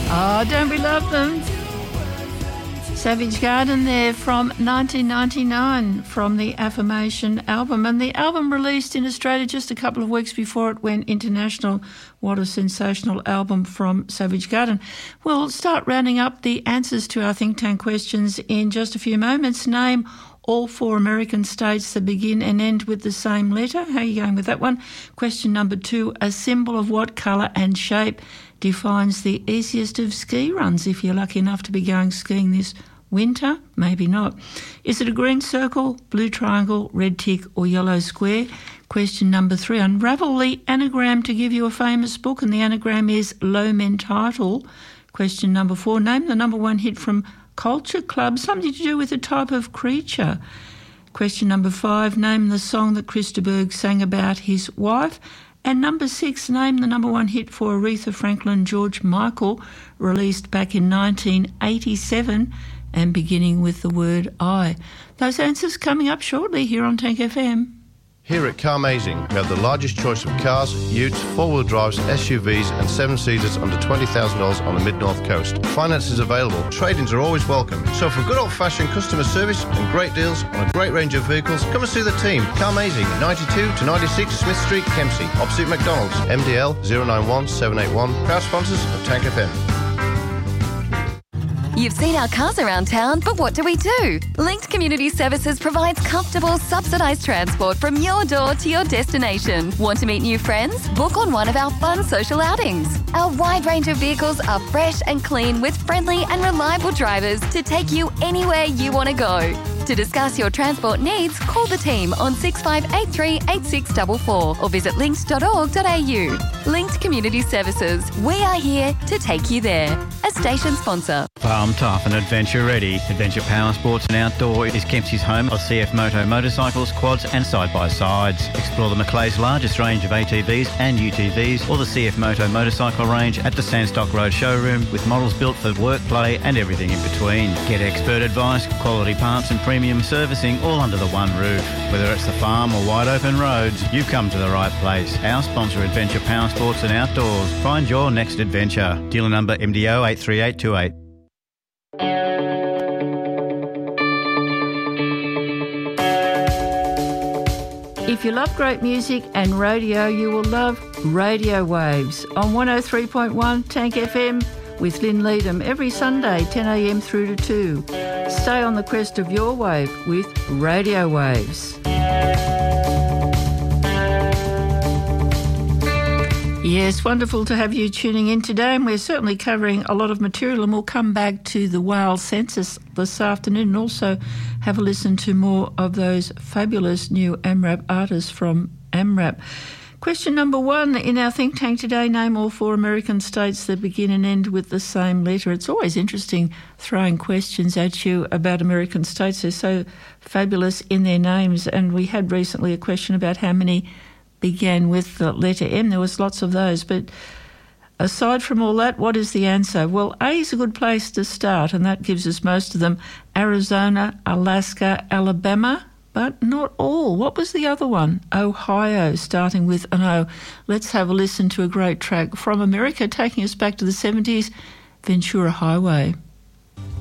Oh, don't we love them? Savage Garden there from 1999 from the Affirmation album. And the album released in Australia just a couple of weeks before it went international. What a sensational album from Savage Garden. We'll start rounding up the answers to our think tank questions in just a few moments. Name all 4 American states that begin and end with the same letter. How are you going with that one? Question number 2, a symbol of what colour and shape defines the easiest of ski runs if you're lucky enough to be going skiing this winter? Maybe not. Is it a green circle, blue triangle, red tick or yellow square? Question number 3, unravel the anagram to give you a famous book, and the anagram is Low Mental. Question number 4, name the number 1 hit from Culture Club, something to do with a type of creature. Question number 5, name the song that Chris de Burgh sang about his wife. And number 6, name the number 1 hit for Aretha Franklin, George Michael, released back in 1987 and beginning with the word I. Those answers coming up shortly here on Tank FM. Here at Carmazing, we have the largest choice of cars, utes, four-wheel drives, SUVs and 7-seaters under $20,000 on the Mid-North Coast. Finance is available. Trade-ins are always welcome. So for good old-fashioned customer service and great deals on a great range of vehicles, come and see the team. Carmazing, 92 to 96 Smith Street, Kempsey, opposite McDonald's. MDL 091 781. Proud sponsors of Tank FM. You've seen our cars around town, but what do? Linked Community Services provides comfortable, subsidised transport from your door to your destination. Want to meet new friends? Book on one of our fun social outings. Our wide range of vehicles are fresh and clean with friendly and reliable drivers to take you anywhere you want to go. To discuss your transport needs, call the team on 6583 8644 or visit linked.org.au. Linked Community Services. We are here to take you there. A station sponsor. Farm tough and adventure ready. Adventure Power Sports and Outdoor is Kempsey's home of CF Moto motorcycles, quads and side-by-sides. Explore the Macleay's largest range of ATVs and UTVs or the CF Moto motorcycle range at the Sandstock Road showroom with models built for work, play and everything in between. Get expert advice, quality parts and premium servicing all under the one roof. Whether it's the farm or wide open roads, you've come to the right place. Our sponsor, Adventure Power Sports and Outdoors. Find your next adventure. Dealer number MDO 83828. If you love great music and radio, you will love Radio Waves on 103.1 Tank FM with Lynn Leadham every Sunday 10am through to 2. Stay on the crest of your wave with Radio Waves. Yes, wonderful to have you tuning in today, and we're certainly covering a lot of material, and we'll come back to the whale census this afternoon and also have a listen to more of those fabulous new AMRAP artists from AMRAP. Question number 1 in our think tank today, name all 4 American states that begin and end with the same letter. It's always interesting throwing questions at you about American states. They're so fabulous in their names, and we had recently a question about how many began with the letter M. There was lots of those, but aside from all that, what is the answer? Well, A is a good place to start, and that gives us most of them. Arizona, Alaska, Alabama, but not all. What was the other one? Ohio, starting with an O. Let's have a listen to a great track from America, taking us back to the 70s, Ventura Highway.